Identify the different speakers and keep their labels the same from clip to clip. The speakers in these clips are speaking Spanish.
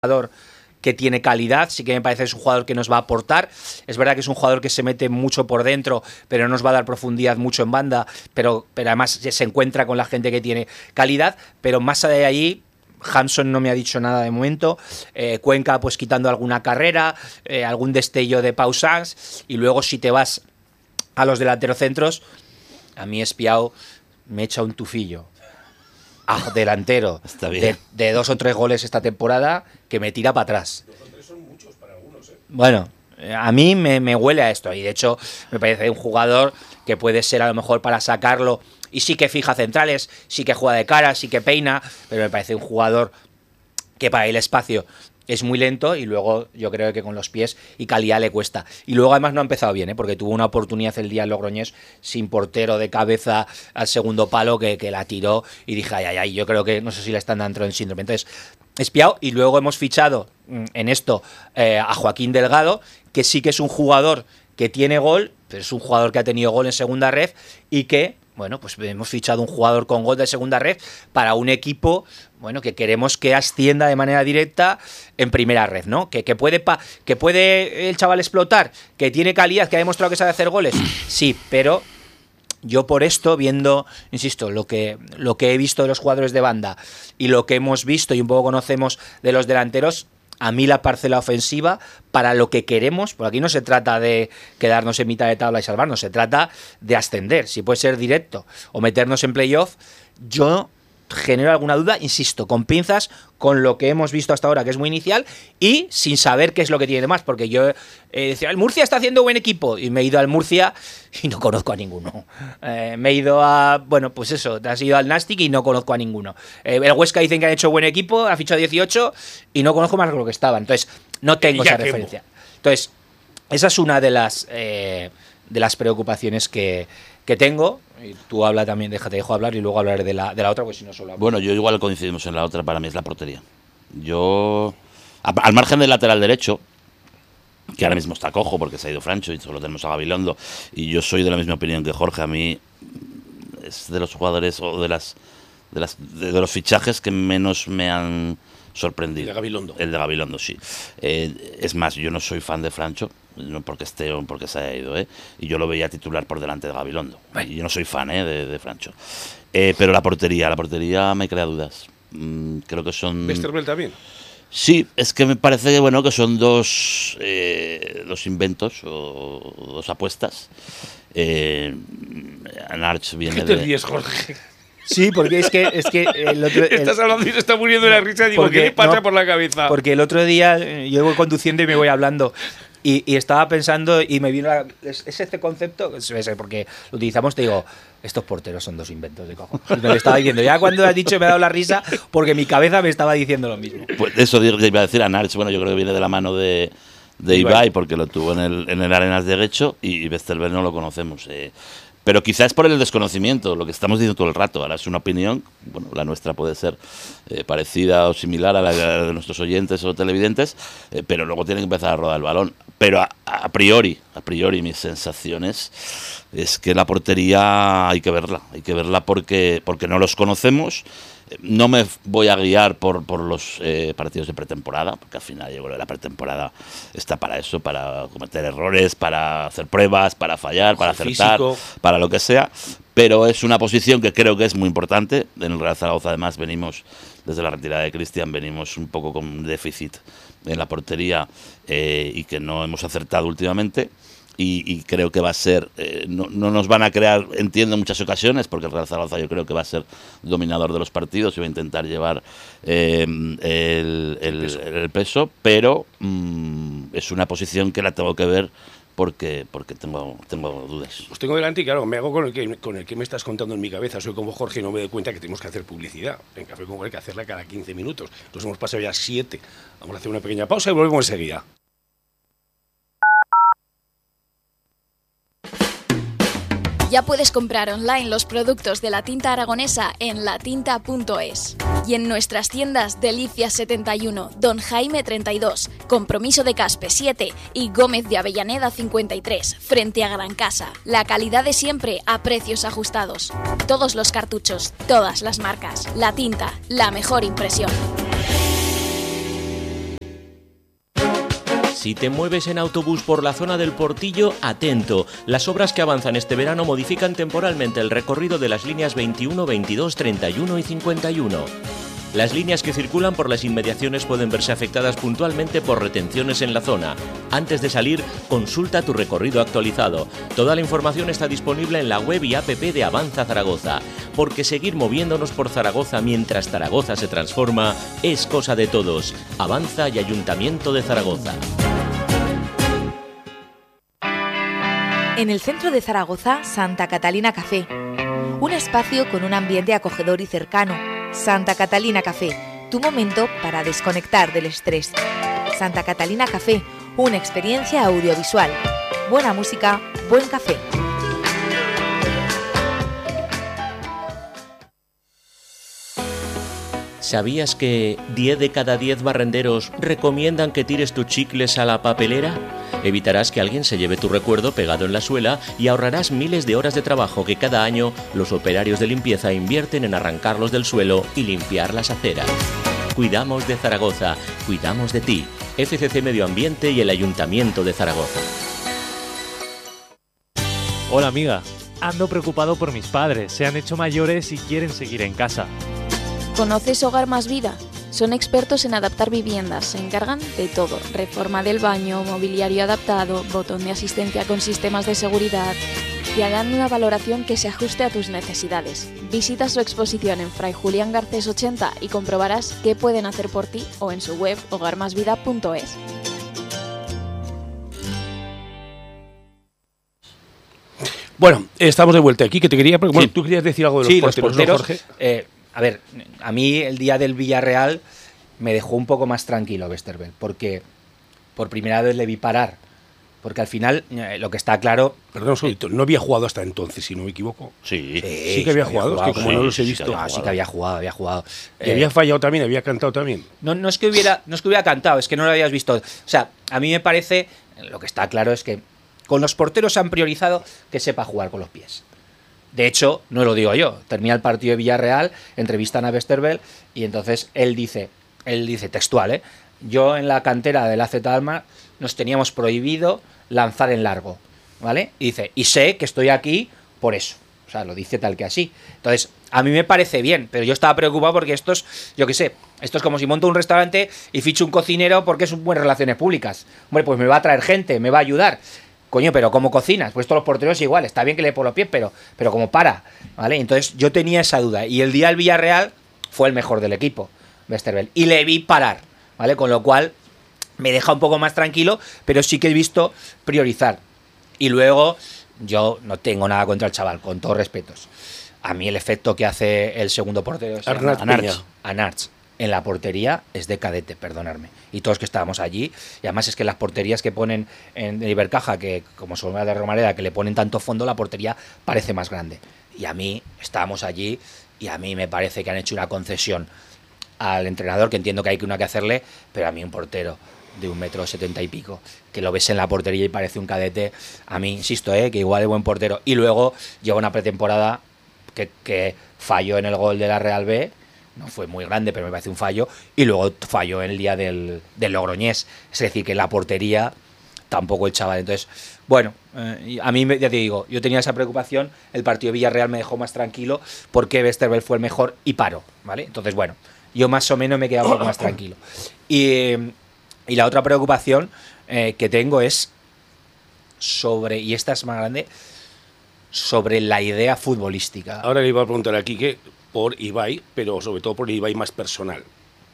Speaker 1: jugador que tiene calidad, sí que me parece que es un jugador que nos va a aportar. Es verdad que es un jugador que se mete mucho por dentro, pero no nos va a dar profundidad mucho en banda, pero además se encuentra con la gente que tiene calidad, pero más allá de ahí, Hampson no me ha dicho nada de momento, Cuenca pues quitando alguna carrera, algún destello de Pau Sanz, y luego si te vas a los delanterocentros, a mí Espiao me echa un tufillo delantero de 2 o 3 goles esta temporada que me tira para atrás.
Speaker 2: 2 o 3 son muchos para algunos, ¿eh?
Speaker 1: Bueno, a mí me huele a esto, y de hecho me parece un jugador que puede ser a lo mejor para sacarlo, y sí que fija centrales, sí que juega de cara, sí que peina, pero me parece un jugador que para el espacio es muy lento, y luego yo creo que con los pies y calidad le cuesta. Y luego además no ha empezado bien, porque tuvo una oportunidad el día en Logroñés sin portero de cabeza al segundo palo que la tiró, y dije, ay, yo creo que no sé si le están dando en síndrome. Entonces, Espiao, y luego hemos fichado en esto a Joaquín Delgado, que sí que es un jugador que tiene gol, pero es un jugador que ha tenido gol en segunda red, y que, bueno, pues hemos fichado un jugador con gol de segunda red para un equipo, bueno, que queremos que ascienda de manera directa en primera red, ¿no? Que puede el chaval explotar, que tiene calidad, que ha demostrado que sabe hacer goles, sí, pero yo por esto, viendo, insisto, lo que he visto de los jugadores de banda y lo que hemos visto y un poco conocemos de los delanteros, a mí la parcela ofensiva, para lo que queremos, porque aquí no se trata de quedarnos en mitad de tabla y salvarnos, se trata de ascender, si puede ser directo o meternos en playoff. Yo genero alguna duda, insisto, con pinzas, con lo que hemos visto hasta ahora, que es muy inicial, y sin saber qué es lo que tiene de más, porque yo decía, el Murcia está haciendo buen equipo, y me he ido al Murcia y no conozco a ninguno. Me he ido pues eso, te has ido al Nastic y no conozco a ninguno. El Huesca dicen que han hecho buen equipo, ha fichado 18 y no conozco más de lo que estaban, entonces no tengo esa referencia. Entonces, esa es una de las preocupaciones que tengo. Y tú habla también, te dejo hablar y luego hablaré de la otra, pues si no solo hablo.
Speaker 3: Bueno, yo igual coincidimos en la otra, para mí es la portería. Yo, al margen del lateral derecho, que ahora mismo está cojo porque se ha ido Francho y solo tenemos a Gabilondo, y yo soy de la misma opinión que Jorge, a mí es de los jugadores o de los fichajes que menos me han sorprendido.
Speaker 2: El de Gabilondo.
Speaker 3: El de Gabilondo, sí. Es más, yo no soy fan de Francho, no porque esté o porque se haya ido, y yo lo veía titular por delante de Gabilondo. Y yo no soy fan de Francho. Pero la portería me crea dudas. Creo que son...
Speaker 2: ¿Westerveld también?
Speaker 3: Sí, es que me parece que son dos inventos o dos apuestas. Anarch viene
Speaker 2: ¿Qué te ríes, Jorge?
Speaker 1: Sí, porque es que el otro...
Speaker 2: Estás hablando y se está muriendo de la risa y digo, ¿qué le pasa por la cabeza?
Speaker 1: Porque el otro día yo voy conduciendo y me voy hablando y estaba pensando y me vino es este concepto, porque lo utilizamos, te digo, estos porteros son dos inventos de cojones. Y me lo estaba diciendo, ya cuando has dicho me ha dado la risa porque mi cabeza me estaba diciendo lo mismo.
Speaker 3: Pues eso iba a decir a Narch, bueno, yo creo que viene de la mano de Ibai, porque lo tuvo en el Arenas de Guecho, y Westerveld no lo conocemos. Pero quizás por el desconocimiento, lo que estamos diciendo todo el rato. Ahora es una opinión, bueno, la nuestra puede ser parecida o similar a la de nuestros oyentes o televidentes, pero luego tienen que empezar a rodar el balón. Pero a priori mis sensaciones es que la portería hay que verla porque no los conocemos. No me voy a guiar por los partidos de pretemporada, porque al final yo creo que la pretemporada está para eso, para cometer errores, para hacer pruebas, para fallar, para acertar, para lo que sea. Pero es una posición que creo que es muy importante. En el Real Zaragoza además venimos, desde la retirada de Cristian, venimos un poco con déficit en la portería y que no hemos acertado últimamente. Y creo que va a ser, no nos van a crear, entiendo, en muchas ocasiones, porque el Real Zaragoza yo creo que va a ser dominador de los partidos y va a intentar llevar el peso, pero es una posición que la tengo que ver porque tengo dudas.
Speaker 2: Os tengo delante y claro, me hago con el que me estás contando en mi cabeza. Soy como Jorge y no me doy cuenta que tenemos que hacer publicidad. En Café con Gol hay que hacerla cada 15 minutos. Entonces hemos pasado ya 7. Vamos a hacer una pequeña pausa y volvemos enseguida.
Speaker 4: Ya puedes comprar online los productos de la tinta aragonesa en latinta.es y en nuestras tiendas Delicias 71, Don Jaime 32, Compromiso de Caspe 7 y Gómez de Avellaneda 53, frente a Gran Casa. La calidad de siempre a precios ajustados. Todos los cartuchos, todas las marcas. La Tinta, la mejor impresión.
Speaker 5: Si te mueves en autobús por la zona del Portillo, atento. Las obras que avanzan este verano modifican temporalmente el recorrido de las líneas 21, 22, 31 y 51. Las líneas que circulan por las inmediaciones pueden verse afectadas puntualmente por retenciones en la zona. Antes de salir, consulta tu recorrido actualizado. Toda la información está disponible en la web y app de Avanza Zaragoza, porque seguir moviéndonos por Zaragoza mientras Zaragoza se transforma es cosa de todos. Avanza y Ayuntamiento de Zaragoza.
Speaker 6: En el centro de Zaragoza, Santa Catalina Café. Un espacio con un ambiente acogedor y cercano. Santa Catalina Café, tu momento para desconectar del estrés. Santa Catalina Café, una experiencia audiovisual. Buena música, buen café.
Speaker 5: ¿Sabías que 10 de cada 10 barrenderos recomiendan que tires tus chicles a la papelera? Evitarás que alguien se lleve tu recuerdo pegado en la suela y ahorrarás miles de horas de trabajo que cada año los operarios de limpieza invierten en arrancarlos del suelo y limpiar las aceras. Cuidamos de Zaragoza, cuidamos de ti. FCC Medio Ambiente y el Ayuntamiento de Zaragoza.
Speaker 7: Hola amiga, ando preocupado por mis padres, se han hecho mayores y quieren seguir en casa.
Speaker 4: ¿Conoces Hogar Más Vida? Son expertos en adaptar viviendas, se encargan de todo, reforma del baño, mobiliario adaptado, botón de asistencia con sistemas de seguridad. Te harán una valoración que se ajuste a tus necesidades. Visita su exposición en Fray Julián Garcés 80 y comprobarás qué pueden hacer por ti o en su web hogarmasvida.es.
Speaker 2: Bueno, estamos de vuelta aquí, que te quería... Bueno,
Speaker 1: Sí.
Speaker 2: tú querías decir algo de
Speaker 1: Sí,
Speaker 2: los porteros, ¿no, Jorge?
Speaker 1: A ver, a mí el día del Villarreal me dejó un poco más tranquilo Westerveld, porque por primera vez le vi parar. Porque al final, lo que está claro...
Speaker 2: Perdón un segundito, no había jugado hasta entonces, si no me equivoco.
Speaker 3: Sí.
Speaker 2: Sí que había jugado, es que como
Speaker 3: sí,
Speaker 2: no los he
Speaker 3: sí
Speaker 2: visto...
Speaker 3: que había
Speaker 1: sí que había jugado.
Speaker 2: Y había fallado también, había cantado también.
Speaker 1: No es que hubiera cantado, es que no lo habías visto. O sea, a mí me parece, lo que está claro es que con los porteros han priorizado que sepa jugar con los pies. De hecho, no lo digo yo, termina el partido de Villarreal, entrevistan a Westerveld y entonces él dice textual, yo en la cantera del AZ Alkmaar nos teníamos prohibido lanzar en largo, ¿vale? Y dice, y sé que estoy aquí por eso. O sea, lo dice tal que así. Entonces, a mí me parece bien, pero yo estaba preocupado porque esto es, yo qué sé, esto es como si monto un restaurante y ficho un cocinero porque es un buen relaciones públicas. Hombre, pues me va a traer gente, me va a ayudar. Coño, pero ¿cómo cocinas? Pues todos los porteros igual, está bien que le por los pies, pero como para, ¿vale? Entonces yo tenía esa duda. Y el día del Villarreal fue el mejor del equipo, Westerveld. Y le vi parar, ¿vale? Con lo cual me deja un poco más tranquilo, pero sí que he visto priorizar. Y luego, yo no tengo nada contra el chaval, con todos respetos. A mí el efecto que hace el segundo portero es Arnarch en la portería es de cadete, perdonadme. Y todos que estábamos allí, y además es que las porterías que ponen en Ibercaja, que como son de Romareda, que le ponen tanto fondo, la portería parece más grande. Y a mí, estábamos allí, y a mí me parece que han hecho una concesión al entrenador, que entiendo que hay que hacerle, pero a mí un portero de 1,70 m y pico, que lo ves en la portería y parece un cadete, a mí, insisto, que igual es buen portero. Y luego lleva una pretemporada que falló en el gol de la Real B, no fue muy grande, pero me parece un fallo, y luego falló en el día del Logroñés, es decir, que en la portería tampoco el chaval. Entonces, bueno, a mí, ya te digo, yo tenía esa preocupación, el partido de Villarreal me dejó más tranquilo, porque Westerveld fue el mejor y paró, ¿vale? Entonces, bueno, yo más o menos me he quedado un poco más tranquilo. Y la otra preocupación que tengo es sobre, y esta es más grande, sobre la idea futbolística.
Speaker 2: Ahora le iba a preguntar a Quique por Ibai, pero sobre todo por Ibai más personal.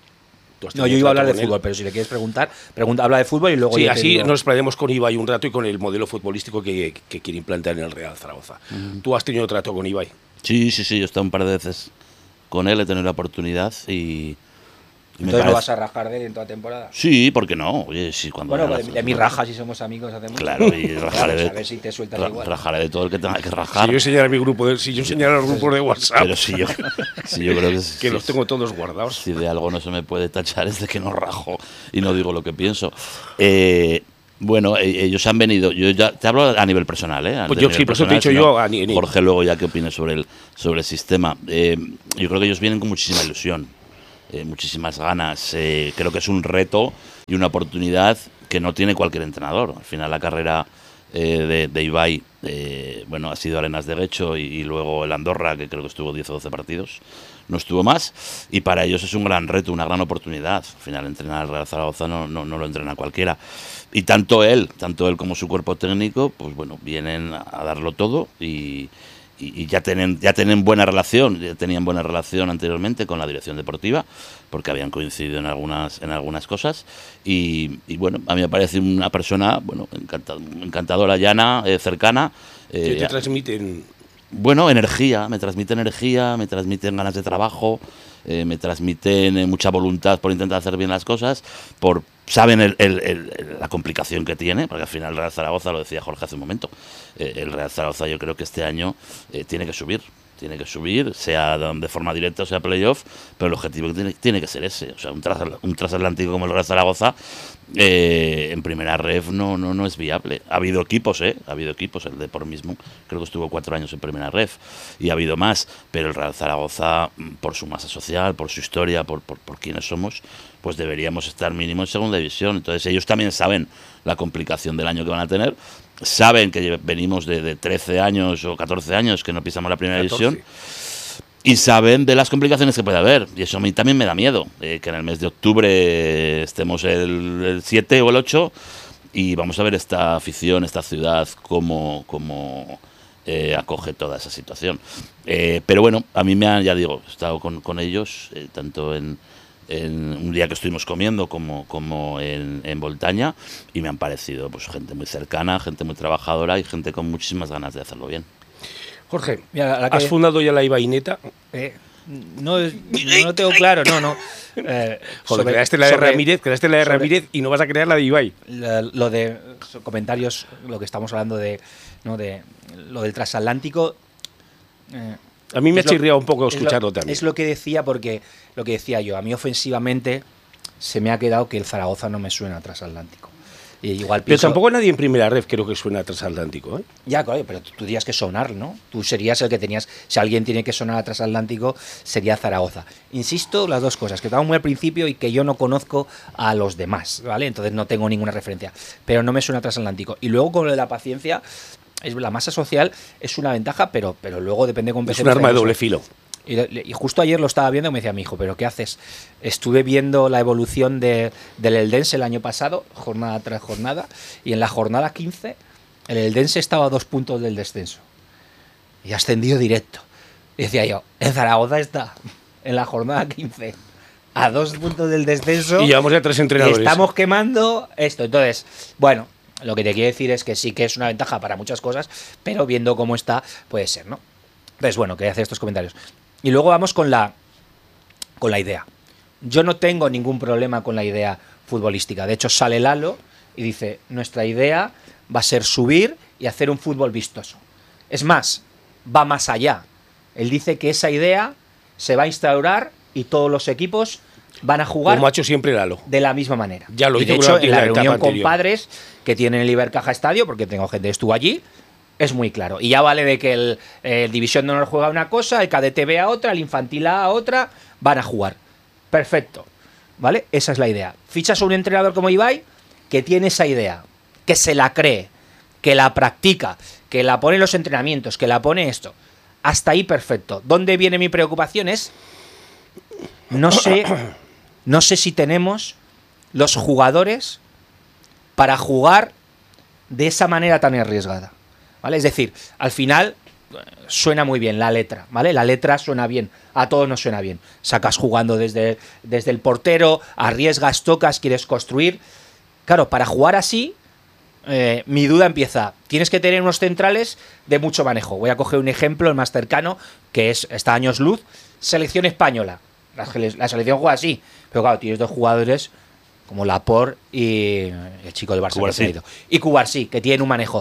Speaker 1: No, yo iba a hablar de fútbol, pero si le quieres preguntar, habla de fútbol y luego...
Speaker 2: Sí,
Speaker 1: yo
Speaker 2: así
Speaker 1: digo...
Speaker 2: nos explayamos con Ibai un rato y con el modelo futbolístico que quiere implantar en el Real Zaragoza. ¿Tú has tenido trato con Ibai?
Speaker 3: Sí, yo he estado un par de veces con él, he tenido la oportunidad y
Speaker 1: Entonces no vas a rajar de él en toda temporada.
Speaker 3: Sí, ¿por qué no? Oye, sí, cuando
Speaker 1: bueno, de mi raja, si somos amigos, hacemos.
Speaker 3: Claro, y rajaré
Speaker 1: de, a ver si te sueltas igual.
Speaker 3: Rajaré de todo el que tenga que rajar.
Speaker 2: Si yo enseñara mi grupo si yo enseñara los grupos de WhatsApp.
Speaker 3: Pero si yo creo que
Speaker 2: los tengo todos guardados.
Speaker 3: Si de algo no se me puede tachar es de que no rajo y no digo lo que pienso. Bueno, ellos han venido. Yo ya te hablo a nivel personal,
Speaker 2: Pues yo sí, por eso te he dicho yo a
Speaker 3: Jorge luego ya qué opines sobre el sistema. Yo creo que ellos vienen con muchísima ilusión. Muchísimas ganas. Creo que es un reto y una oportunidad que no tiene cualquier entrenador. Al final la carrera de Ibai, bueno, ha sido Arenas de Guecho y luego el Andorra, que creo que estuvo 10 o 12 partidos, no estuvo más, y para ellos es un gran reto, una gran oportunidad. Al final entrenar al Real Zaragoza no lo entrena cualquiera, y tanto él como su cuerpo técnico, pues bueno, vienen a darlo todo y ya tenían buena relación anteriormente con la dirección deportiva, porque habían coincidido en algunas cosas, y bueno, a mí me parece una persona, bueno, encantadora, llana, cercana.
Speaker 2: Que te transmiten...
Speaker 3: Bueno, energía, me transmiten ganas de trabajo, me transmiten mucha voluntad por intentar hacer bien las cosas, saben la complicación que tiene, porque al final el Real Zaragoza, lo decía Jorge hace un momento, el Real Zaragoza yo creo que este año tiene que subir, sea de forma directa o sea playoff, pero el objetivo tiene que ser ese. O sea, un transatlántico como el Real Zaragoza en primera ref no es viable. Ha habido equipos, el Depor mismo, creo que estuvo 4 años en primera ref, y ha habido más, pero el Real Zaragoza, por su masa social, por su historia, por quienes somos, pues deberíamos estar mínimo en segunda división. Entonces ellos también saben la complicación del año que van a tener, saben que venimos de 13 años o 14 años que no pisamos la primera división, y saben de las complicaciones que puede haber, y eso a mí también me da miedo, que en el mes de octubre estemos el 7 o el 8 y vamos a ver esta afición, esta ciudad, cómo acoge toda esa situación. Pero bueno, a mí ya digo, he estado con ellos, tanto en un día que estuvimos comiendo como en Voltaña, y me han parecido pues gente muy cercana, gente muy trabajadora y gente con muchísimas ganas de hacerlo bien.
Speaker 2: Jorge, mira, ¿has fundado ya la Ibaineta?
Speaker 1: No tengo claro, no.
Speaker 2: Joder, creaste la de Ramírez y no vas a crear la de Ibai.
Speaker 1: Lo de comentarios, lo que estamos hablando de lo del transatlántico.
Speaker 2: A mí me ha chirriado un poco escucharlo también.
Speaker 1: Es lo que decía, porque lo que decía yo, a mí ofensivamente se me ha quedado que el Zaragoza no me suena a transatlántico. Y igual
Speaker 2: pero tampoco nadie en primera ref creo que suena a transatlántico, ¿eh?
Speaker 1: Ya, claro, pero tú dirías que sonar, ¿no? Tú serías el que tenías, si alguien tiene que sonar a transatlántico, sería Zaragoza. Insisto, las dos cosas, que estamos muy al principio y que yo no conozco a los demás, ¿vale? Entonces no tengo ninguna referencia, pero no me suena a transatlántico. Y luego con lo de la paciencia, la masa social es una ventaja, pero luego depende con
Speaker 2: es un arma de doble filo.
Speaker 1: Y justo ayer lo estaba viendo y me decía mi hijo, ¿pero qué haces? Estuve viendo la evolución del Eldense el año pasado, jornada tras jornada, y en la jornada 15 el Eldense estaba a 2 puntos del descenso. Y ha ascendido directo. Y decía yo, el Zaragoza está en la jornada 15 a 2 puntos del descenso.
Speaker 2: Y llevamos ya 3 entrenadores.
Speaker 1: Estamos quemando esto. Entonces, bueno, lo que te quiero decir es que sí que es una ventaja para muchas cosas, pero viendo cómo está, puede ser, ¿no? Entonces, bueno, quería hacer estos comentarios. Y luego vamos con la idea. Yo no tengo ningún problema con la idea futbolística. De hecho, sale Lalo y dice, nuestra idea va a ser subir y hacer un fútbol vistoso. Es más, va más allá. Él dice que esa idea se va a instaurar y todos los equipos van a jugar,
Speaker 2: como ha hecho siempre Lalo,
Speaker 1: de la misma manera.
Speaker 2: Ya lo
Speaker 1: y
Speaker 2: hizo,
Speaker 1: de hecho, en la reunión
Speaker 2: anterior
Speaker 1: con padres que tienen el Ibercaja Estadio, porque tengo gente que estuvo allí, es muy claro. Y ya vale de que el División de Honor juega una cosa, el cadete B a otra, el infantil A a otra, van a jugar. Perfecto. ¿Vale? Esa es la idea. Fichas a un entrenador como Ibai que tiene esa idea, que se la cree, que la practica, que la pone en los entrenamientos, que la pone esto. Hasta ahí perfecto. ¿Dónde viene mi preocupación? No sé si tenemos los jugadores para jugar de esa manera tan arriesgada. ¿Vale? Es decir, al final suena muy bien la letra, ¿vale? La letra suena bien, a todos nos suena bien. Sacas jugando desde el portero, arriesgas, tocas, quieres construir. Claro, para jugar así, mi duda empieza. Tienes que tener unos centrales de mucho manejo. Voy a coger un ejemplo, el más cercano, que está a años luz. Selección española. La selección juega así, pero claro, tienes 2 jugadores como Laporte y el chico del Barça que se ha ido. Y Cubarsí, que tiene un manejo.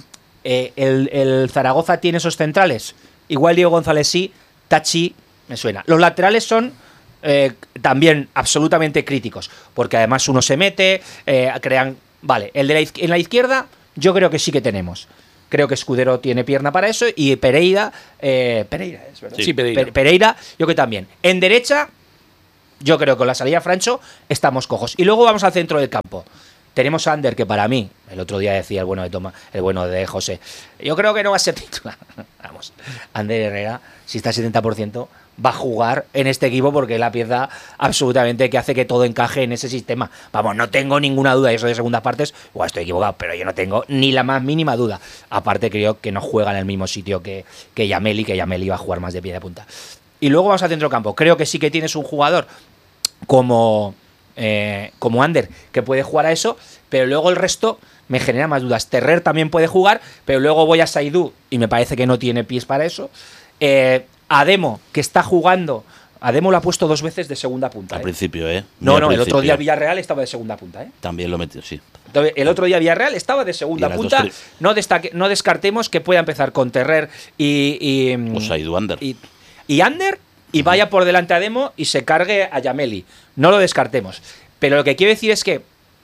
Speaker 1: El Zaragoza tiene esos centrales. Igual Diego González sí, Tachi me suena. Los laterales son también absolutamente críticos, porque además uno se mete, crean... Vale, en la izquierda yo creo que sí que tenemos. Creo que Escudero tiene pierna para eso y Pereira... Pereira es verdad.
Speaker 2: Sí, Pereira.
Speaker 1: Pereira, yo que también. En derecha, yo creo que con la salida Francho estamos cojos. Y luego vamos al centro del campo. Tenemos a Ander, que para mí, el otro día decía el bueno de José, yo creo que no va a ser titular. Vamos, Ander Herrera, si está al 70%, va a jugar en este equipo porque es la pieza absolutamente que hace que todo encaje en ese sistema. Vamos, no tengo ninguna duda, eso de segundas partes, igual estoy equivocado, pero yo no tengo ni la más mínima duda. Aparte creo que no juega en el mismo sitio que Yameli, que Yameli va a jugar más de pie de punta. Y luego vamos al centrocampo. Creo que sí que tienes un jugador como Ander, que puede jugar a eso, pero luego el resto me genera más dudas. Terrer también puede jugar, pero luego voy a Saidú y me parece que no tiene pies para eso. Ademo, que está jugando, Ademo lo ha puesto 2 veces de segunda punta.
Speaker 3: Al principio, ¿eh?
Speaker 1: No, el otro día Villarreal estaba de segunda punta, ¿eh?
Speaker 3: También lo metió, sí.
Speaker 1: Entonces, el otro día Villarreal estaba de segunda punta. No descartemos que pueda empezar con Terrer
Speaker 3: o Saidú Ander.
Speaker 1: Y Ander, y vaya por delante a Ademo y se cargue a Yameli. No lo descartemos. Pero lo que quiero decir es que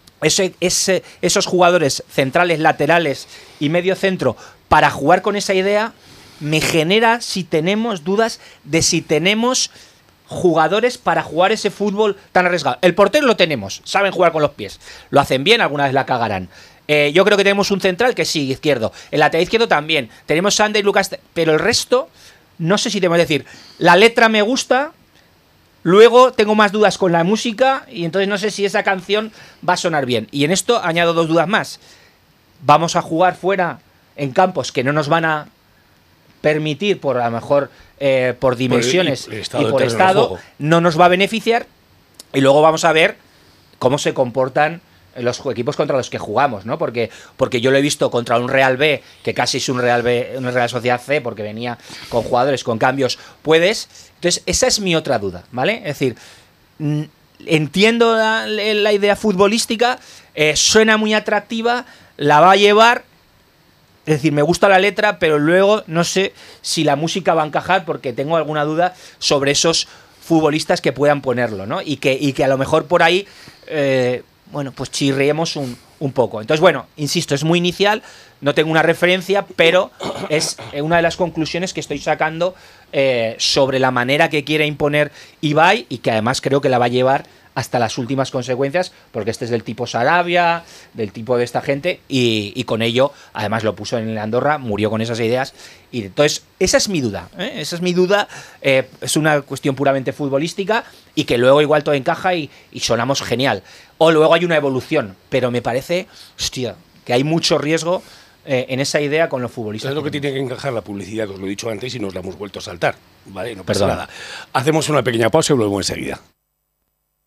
Speaker 1: esos jugadores centrales, laterales y medio centro, para jugar con esa idea, me genera si tenemos dudas de si tenemos jugadores para jugar ese fútbol tan arriesgado. El portero lo tenemos, saben jugar con los pies. Lo hacen bien, alguna vez la cagarán. Yo creo que tenemos un central que sí, izquierdo. El lateral izquierdo también. Tenemos Sander y Lucas, pero el resto, no sé si tenemos que decir. La letra me gusta, luego tengo más dudas con la música y entonces no sé si esa canción va a sonar bien. Y en esto añado 2 dudas más. Vamos a jugar fuera en campos que no nos van a permitir, por a lo mejor por dimensiones y por estado, no nos va a beneficiar. Y luego vamos a ver cómo se comportan los equipos contra los que jugamos, ¿no? Porque yo lo he visto contra un Real B, que casi es un Real B, una Real Sociedad C, porque venía con jugadores, con cambios, puedes. Entonces, esa es mi otra duda, ¿vale? Es decir, entiendo la idea futbolística, suena muy atractiva, la va a llevar. Es decir, me gusta la letra, pero luego no sé si la música va a encajar porque tengo alguna duda sobre esos futbolistas que puedan ponerlo, ¿no? Y que a lo mejor por ahí, pues chirriemos un poco. Entonces, bueno, insisto, es muy inicial, no tengo una referencia, pero es una de las conclusiones que estoy sacando sobre la manera que quiere imponer Ibai y que además creo que la va a llevar hasta las últimas consecuencias, porque este es del tipo Sarabia, del tipo de esta gente, y con ello, además lo puso en el Andorra, murió con esas ideas, y entonces, esa es mi duda, esa es mi duda, es una cuestión puramente futbolística, y que luego igual todo encaja y sonamos genial, o luego hay una evolución, pero me parece, hostia, que hay mucho riesgo en esa idea con los futbolistas.
Speaker 2: Es lo que tiene que encajar la publicidad, que os lo he dicho antes y nos la hemos vuelto a saltar, ¿vale? No pasa nada. Hacemos una pequeña pausa y volvemos enseguida.